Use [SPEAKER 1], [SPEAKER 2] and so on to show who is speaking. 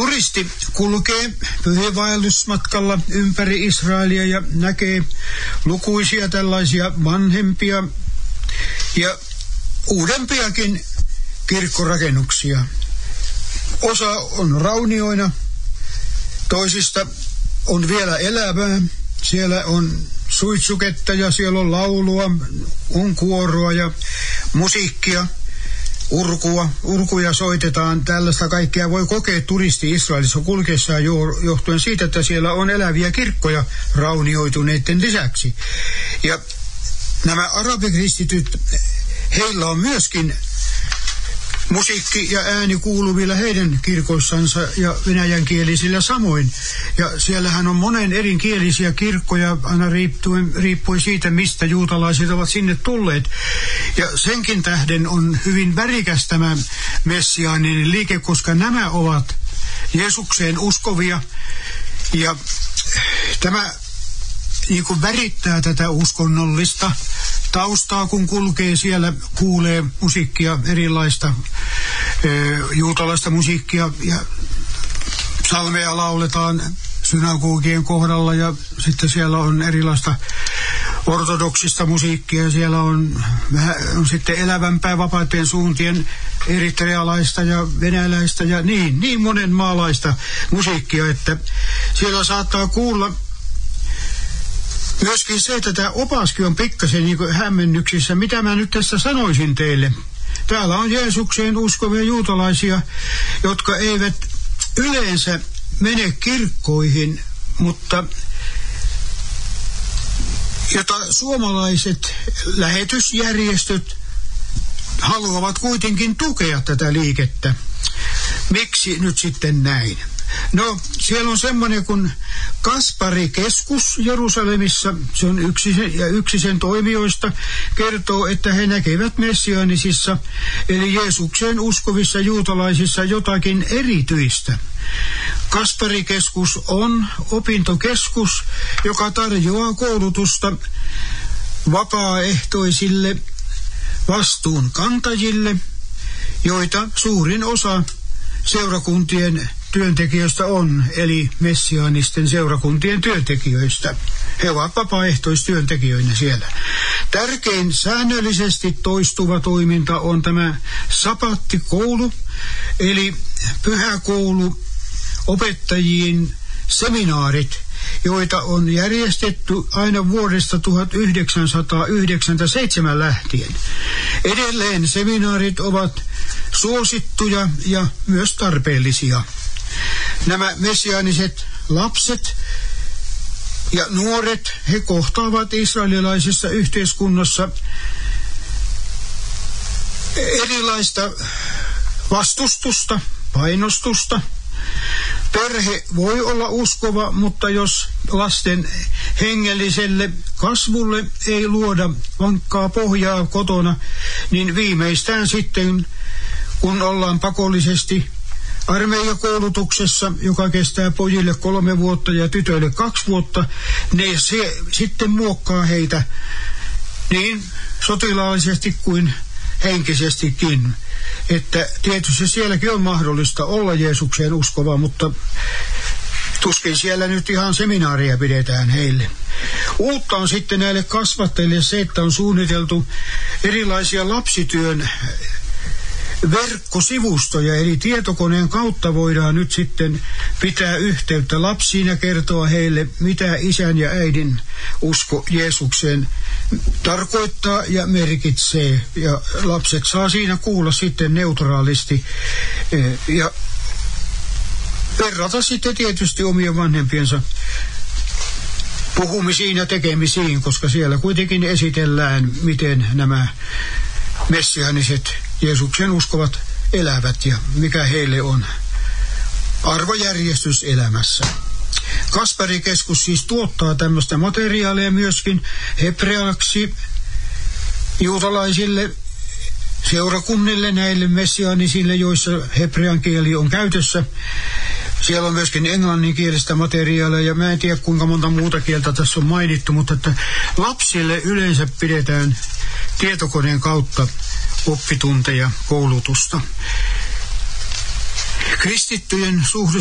[SPEAKER 1] Turisti kulkee pyhiinvaellusmatkalla ympäri Israelia ja näkee lukuisia tällaisia vanhempia ja uudempiakin kirkkorakennuksia. Osa on raunioina, toisista on vielä elävää. Siellä on suitsuketta ja siellä on laulua, on kuoroa ja musiikkia, urkuja soitetaan. Tällaista kaikkea voi kokea turisti Israelissa kulkeessaan johtuen siitä, että siellä on eläviä kirkkoja raunioituneiden lisäksi. Ja nämä arabikristityt, heillä on myöskin musiikki ja ääni kuuluvilla heidän kirkoissansa ja venäjänkielisillä samoin. Ja siellähän on monen erinkielisiä kirkkoja aina riippuen siitä, mistä juutalaiset ovat sinne tulleet. Ja senkin tähden on hyvin värikäs tämä messiaaninen liike, koska nämä ovat Jeesukseen uskovia. Ja tämä niin kuin värittää tätä uskonnollista taustaa, kun kulkee siellä, kuulee musiikkia, erilaista juutalaista musiikkia ja psalmeja lauletaan synagogien kohdalla ja sitten siellä on erilaista ortodoksista musiikkia, siellä on sitten elävämpää vapaiden suuntien eritrealaista ja venäläistä ja niin monen maalaista musiikkia, että siellä saattaa kuulla myöskin se, että tämä opaskin on pikkasen niin kuin hämmennyksissä. Mitä mä nyt tässä sanoisin teille? Täällä on Jeesukseen uskovia juutalaisia, jotka eivät yleensä mene kirkkoihin, mutta jota suomalaiset lähetysjärjestöt haluavat kuitenkin tukea tätä liikettä. Miksi nyt sitten näin? No, siellä on semmoinen kuin Kaspari-keskus Jerusalemissa, se on yksi sen toimijoista, kertoo, että he näkevät messiaanisissa, eli Jeesukseen uskovissa juutalaisissa jotakin erityistä. Kaspari-keskus on opintokeskus, joka tarjoaa koulutusta vapaaehtoisille vastuunkantajille, joita suurin osa seurakuntien työntekijöistä on, eli messiaanisten seurakuntien työntekijöistä. He ovat vapaaehtoistyöntekijöinä siellä. Tärkein säännöllisesti toistuva toiminta on tämä sapattikoulu, eli pyhäkoulu, opettajien seminaarit, joita on järjestetty aina vuodesta 1997 lähtien. Edelleen seminaarit ovat suosittuja ja myös tarpeellisia. Nämä messiaaniset lapset ja nuoret, he kohtaavat israelilaisessa yhteiskunnassa erilaista vastustusta, painostusta. Perhe voi olla uskova, mutta jos lasten hengelliselle kasvulle ei luoda vankkaa pohjaa kotona, niin viimeistään sitten, kun ollaan pakollisesti armeijakoulutuksessa, joka kestää pojille 3 vuotta ja tytöille 2 vuotta, niin se sitten muokkaa heitä niin sotilaallisesti kuin henkisestikin. Että tietysti sielläkin on mahdollista olla Jeesukseen uskova, mutta tuskin siellä nyt ihan seminaaria pidetään heille. Uutta on sitten näille kasvattajille se, että on suunniteltu erilaisia lapsityön verkkosivustoja, eli tietokoneen kautta voidaan nyt sitten pitää yhteyttä lapsiin ja kertoa heille, mitä isän ja äidin usko Jeesukseen tarkoittaa ja merkitsee. Ja lapset saa siinä kuulla sitten neutraalisti ja verrata sitten tietysti omien vanhempiensa puhumisiin ja tekemisiin, koska siellä kuitenkin esitellään, miten nämä messiaaniset Jeesuksen uskovat elävät ja mikä heille on arvojärjestys elämässä. Kaspari-keskus siis tuottaa tämmöistä materiaalia myöskin hebreaksi juutalaisille seurakunnille, näille messiaanisille, joissa hebrean kieli on käytössä. Siellä on myöskin englanninkielistä materiaalia ja mä en tiedä kuinka monta muuta kieltä tässä on mainittu, mutta että lapsille yleensä pidetään tietokoneen kautta oppitunteja, koulutusta. Kristittyjen suhde